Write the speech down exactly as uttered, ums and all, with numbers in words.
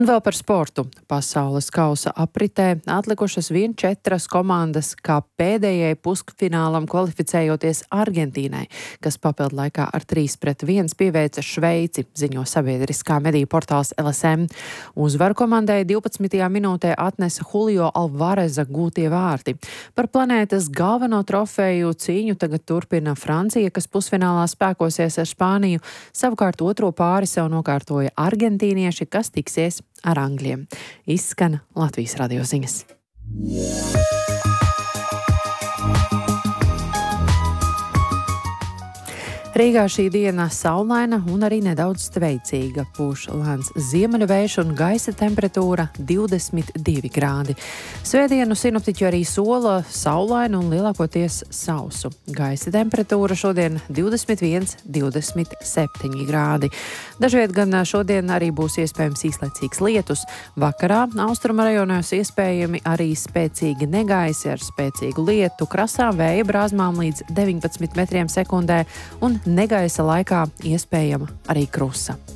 Vēl par sportu. Pasaules kausa apritē atlikušas vien četras komandas, kā pēdējai pusfinālam kvalificējoties Argentīnai, kas papildu laikā ar trīs pret viens pieveica Šveici, ziņo sabiedriskā mediju portāls L S M. Uzvaru komandai divpadsmitajā minūtē atnesa Julio Alvareza gūtie vārti. Par planētas galveno trofeju cīņu tagad turpina Francija, kas pusfinālā spēkosies ar Spāniju. Savukārt otro pāri sev nokārtoja argentīnieši, kas tiksies ar angļiem. Izskan Latvijas radio ziņas. Rīgā šī diena saulaina un arī nedaudz sveicīga. Pūš lēns ziemeļu vējš un gaisa temperatūra divdesmit divi grādi. Svētdienu sinoptiķi arī sola saulainu un lielākoties sausu. Gaisa temperatūra šodien divdesmit viens, divdesmit septiņi grādi. Dažviet gan šodien arī būs iespējams īslaicīgs lietus. Vakarā austrumu rajonos iespējami arī spēcīgi negaisi ar spēcīgu lietu, krasām vēja brāzmām līdz deviņpadsmit metriem sekundē un negaisa laikā iespējama arī krusa.